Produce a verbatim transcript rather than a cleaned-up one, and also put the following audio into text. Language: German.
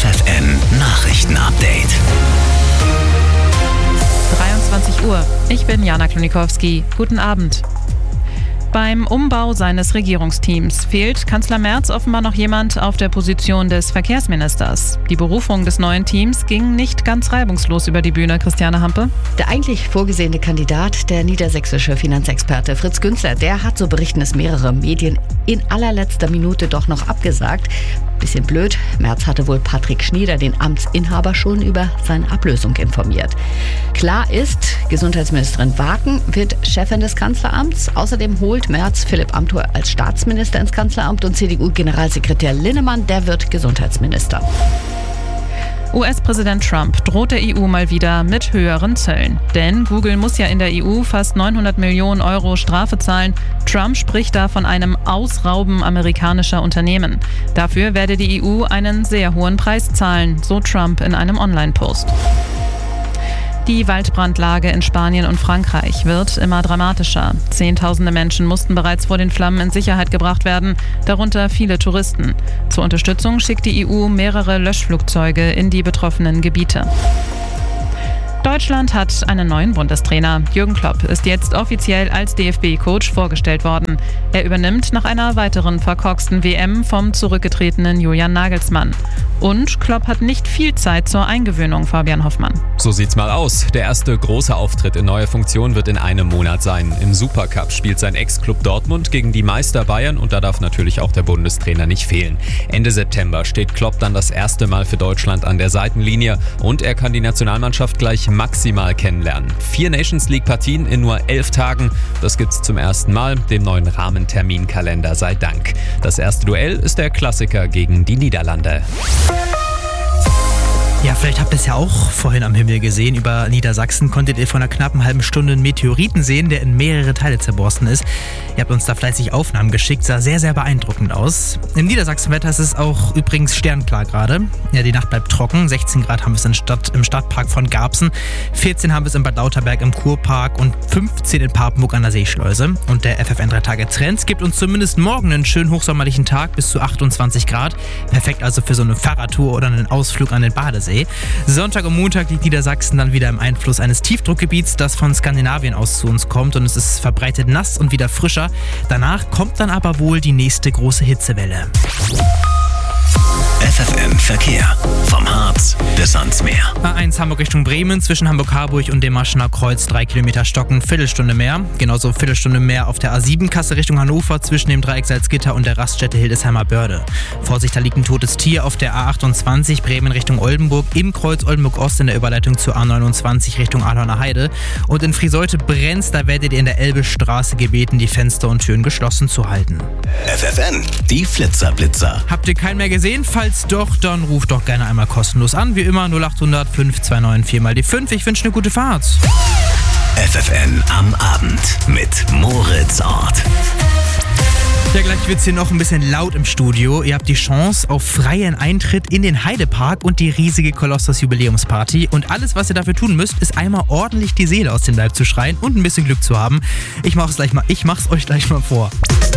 F F N Nachrichten-Update. dreiundzwanzig Uhr. Ich bin Jana Klonikowski. Guten Abend. Beim Umbau seines Regierungsteams fehlt Kanzler Merz offenbar noch jemand auf der Position des Verkehrsministers. Die Berufung des neuen Teams ging nicht ganz reibungslos über die Bühne, Christiane Hampe. Der eigentlich vorgesehene Kandidat, der niedersächsische Finanzexperte Fritz Günzler, der hat, so berichten es mehrere Medien, in allerletzter Minute doch noch abgesagt. Bisschen blöd, Merz hatte wohl Patrick Schnieder, den Amtsinhaber, schon über seine Ablösung informiert. Klar ist, Gesundheitsministerin Waken wird Chefin des Kanzleramts. Außerdem holt Merz Philipp Amthor als Staatsminister ins Kanzleramt und C D U-Generalsekretär Linnemann, der wird Gesundheitsminister. U S-Präsident Trump droht der E U mal wieder mit höheren Zöllen. Denn Google muss ja in der E U fast neunhundert Millionen Euro Strafe zahlen. Trump spricht da von einem Ausrauben amerikanischer Unternehmen. Dafür werde die E U einen sehr hohen Preis zahlen, so Trump in einem Online-Post. Die Waldbrandlage in Spanien und Frankreich wird immer dramatischer. Zehntausende Menschen mussten bereits vor den Flammen in Sicherheit gebracht werden, darunter viele Touristen. Zur Unterstützung schickt die E U mehrere Löschflugzeuge in die betroffenen Gebiete. Deutschland hat einen neuen Bundestrainer. Jürgen Klopp ist jetzt offiziell als D F B-Coach vorgestellt worden. Er übernimmt nach einer weiteren verkorksten W M vom zurückgetretenen Julian Nagelsmann. Und Klopp hat nicht viel Zeit zur Eingewöhnung, Fabian Hoffmann. So sieht's mal aus. Der erste große Auftritt in neuer Funktion wird in einem Monat sein. Im Supercup spielt sein Ex-Club Dortmund gegen die Meister Bayern und da darf natürlich auch der Bundestrainer nicht fehlen. Ende September steht Klopp dann das erste Mal für Deutschland an der Seitenlinie und er kann die Nationalmannschaft gleich maximal kennenlernen. Vier Nations-League-Partien in nur elf Tagen, das gibt's zum ersten Mal, dem neuen Rahmenterminkalender sei Dank. Das erste Duell ist der Klassiker gegen die Niederlande. Ja, vielleicht habt ihr es ja auch vorhin am Himmel gesehen. Über Niedersachsen konntet ihr vor einer knappen halben Stunde einen Meteoriten sehen, der in mehrere Teile zerborsten ist. Ihr habt uns da fleißig Aufnahmen geschickt, sah sehr, sehr beeindruckend aus. Im Niedersachsenwetter ist es auch übrigens sternklar gerade. Ja, die Nacht bleibt trocken. sechzehn Grad haben wir es in Stadt, im Stadtpark von Garbsen, vierzehn haben wir es in Bad Lauterberg im Kurpark und fünfzehn in Papenburg an der Seeschleuse. Und der F F N drei Tage Trends gibt uns zumindest morgen einen schönen hochsommerlichen Tag bis zu achtundzwanzig Grad. Perfekt also für so eine Fahrradtour oder einen Ausflug an den Badesee. Sonntag und Montag liegt Niedersachsen dann wieder im Einfluss eines Tiefdruckgebiets, das von Skandinavien aus zu uns kommt und es ist verbreitet nass und wieder frischer. Danach kommt dann aber wohl die nächste große Hitzewelle. F F N Verkehr. Vom Harz bis ans Meer. A eins Hamburg Richtung Bremen, zwischen Hamburg-Harburg und dem Maschener Kreuz, drei Kilometer Stocken, Viertelstunde mehr. Genauso Viertelstunde mehr auf der A sieben Kassel Richtung Hannover, zwischen dem Dreieck Salzgitter und der Raststätte Hildesheimer Börde. Vorsicht, da liegt ein totes Tier auf der A achtundzwanzig, Bremen Richtung Oldenburg, im Kreuz Oldenburg-Ost in der Überleitung zur A neunundzwanzig Richtung Adorner Heide. Und in Friseute brennt's, da werdet ihr in der Elbestraße gebeten, die Fenster und Türen geschlossen zu halten. F F N, die Flitzerblitzer. Habt ihr keinen mehr gesehen? Falls doch, dann ruft doch gerne einmal kostenlos an. Wie immer null achthundert fünf zwei neun vier mal die fünf. Ich wünsche eine gute Fahrt. F F N am Abend mit Moritz Ort. Ja, gleich wird's hier noch ein bisschen laut im Studio. Ihr habt die Chance auf freien Eintritt in den Heidepark und die riesige Kolossus-Jubiläumsparty. Und alles, was ihr dafür tun müsst, ist einmal ordentlich die Seele aus dem Leib zu schreien und ein bisschen Glück zu haben. Ich mach's gleich mal, ich mach's euch gleich mal vor.